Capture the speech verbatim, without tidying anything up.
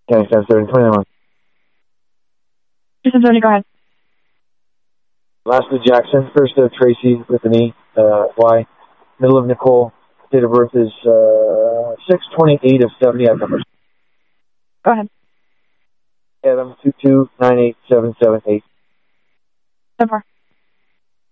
County seven thirty, twenty-one. seven thirty, go ahead. Last of Jackson, first of Tracy with an E, uh, Y. Middle of Nicole. Date of birth is uh, six twenty-eight of seventy. I have numbers. Go ahead. Adam, two two nine eight seven seven eight. So far.